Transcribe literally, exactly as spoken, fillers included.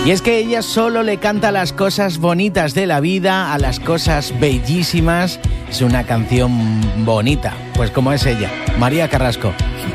Y es que ella solo le canta las cosas bonitas de la vida, a las cosas bellísimas. Es una canción bonita, pues como es ella, María Carrasco.